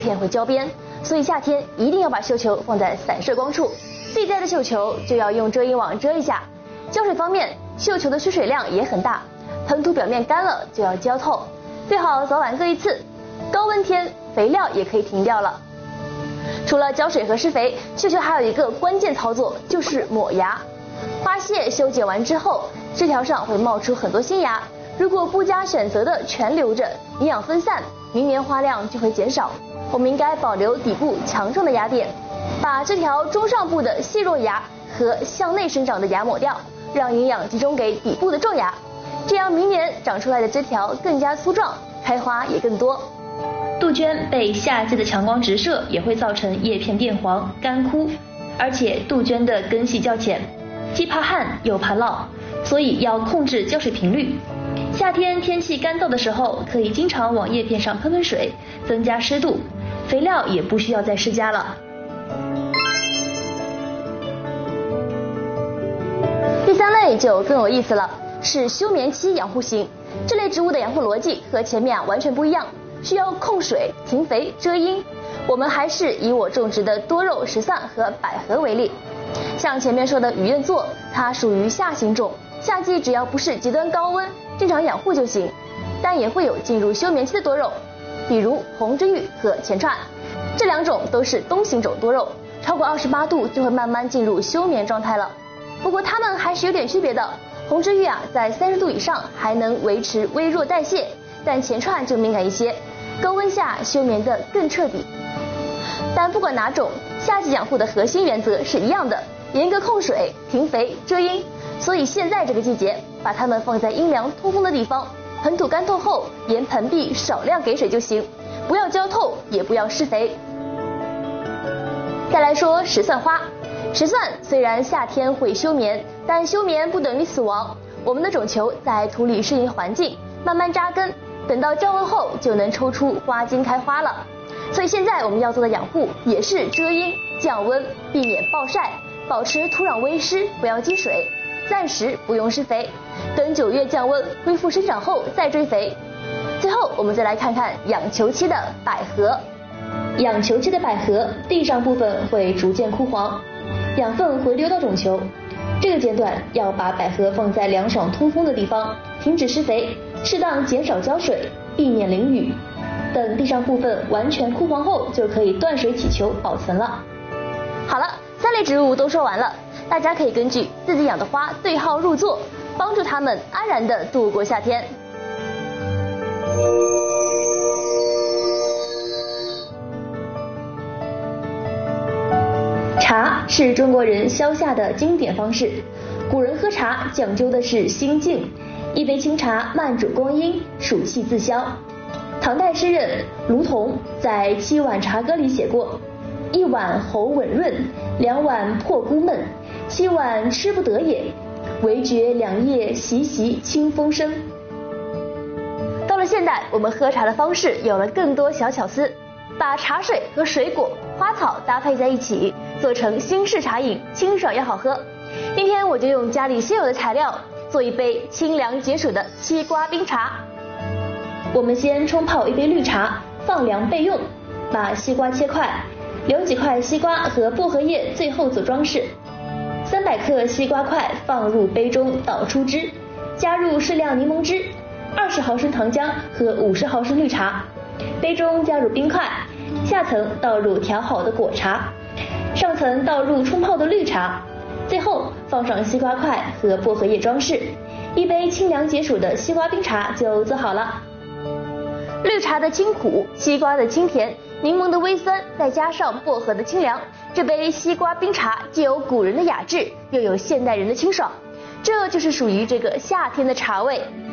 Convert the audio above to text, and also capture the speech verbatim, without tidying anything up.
片会焦边，所以夏天一定要把绣球放在散射光处。最栽的绣球就要用遮阴网遮一下。浇水方面，绣球的需水量也很大，盆土表面干了就要浇透，最好早晚各一次。高温天肥料也可以停掉了。除了浇水和施肥，绣球还有一个关键操作，就是抹芽。花蟹修剪完之后，枝条上会冒出很多新芽，如果不加选择的全留着，营养分散，明年花量就会减少。我们应该保留底部强壮的芽点，把这条中上部的细弱芽和向内生长的芽抹掉，让营养集中给底部的皱芽，这样明年长出来的枝条更加粗壮，开花也更多。杜鹃被夏季的强光直射也会造成叶片变黄干枯，而且杜鹃的根系较浅，既怕旱又怕涝，所以要控制浇水频率。夏天天气干燥的时候，可以经常往叶片上喷喷水，增加湿度，肥料也不需要再施加了。第三类就更有意思了，是休眠期养护型。这类植物的养护逻辑和前面啊完全不一样，需要控水、停肥、遮阴。我们还是以我种植的多肉石蒜和百合为例。像前面说的雨燕座，它属于夏型种，夏季只要不是极端高温，正常养护就行。但也会有进入休眠期的多肉，比如红之玉和前串，这两种都是冬型种多肉，超过二十八度就会慢慢进入休眠状态了。不过它们还是有点区别的，红之玉啊在三十度以上还能维持微弱代谢，但前串就敏感一些，高温下休眠的更彻底。但不管哪种，夏季养护的核心原则是一样的，严格控水、停肥、遮阴。所以现在这个季节，把它们放在阴凉通风的地方，盆土干透后，沿盆壁少量给水就行，不要浇透，也不要施肥。再来说石蒜花，石蒜虽然夏天会休眠，但休眠不等于死亡。我们的种球在土里适应环境，慢慢扎根，等到降温后就能抽出花茎开花了。所以现在我们要做的养护也是遮阴、降温，避免暴晒，保持土壤微湿，不要积水，暂时不用施肥，等九月降温恢复生长后再追肥。最后我们再来看看养球期的百合。养球期的百合地上部分会逐渐枯黄，养分会流到种球，这个阶段要把百合放在凉爽通风的地方，停止施肥，适当减少浇水，避免淋雨。等地上部分完全枯黄后，就可以断水起球保存了。好了，三类植物都说完了，大家可以根据自己养的花对号入座，帮助它们安然地度过夏天。茶是中国人消夏的经典方式，古人喝茶讲究的是心静，一杯清茶慢煮光阴，暑气自消。唐代诗人卢仝在《七碗茶歌》里写过：一碗喉吻润，两碗破孤闷，七碗吃不得也，唯觉两叶习习清风生。到了现代，我们喝茶的方式有了更多小巧思，把茶水和水果、花草搭配在一起，做成新式茶饮，清爽又好喝。今天我就用家里现有的材料，做一杯清凉解暑的西瓜冰茶。我们先冲泡一杯绿茶，放凉备用。把西瓜切块，留几块西瓜和薄荷叶最后做装饰。三百克西瓜块放入杯中，倒出汁，加入适量柠檬汁，二十毫升糖浆和五十毫升绿茶。杯中加入冰块，下层倒入调好的果茶，上层倒入冲泡的绿茶，最后放上西瓜块和薄荷叶装饰。一杯清凉解暑的西瓜冰茶就做好了。绿茶的清苦，西瓜的清甜，柠檬的微酸，再加上薄荷的清凉，这杯西瓜冰茶既有古人的雅致，又有现代人的清爽，这就是属于这个夏天的茶味。